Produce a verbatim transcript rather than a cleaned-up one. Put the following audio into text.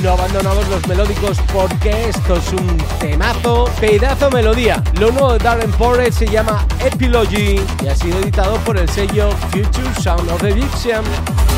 No abandonamos los melódicos porque esto es un temazo, pedazo melodía. Lo nuevo de Darren Porter se llama Epilogy y ha sido editado por el sello Future Sound of Egyptian.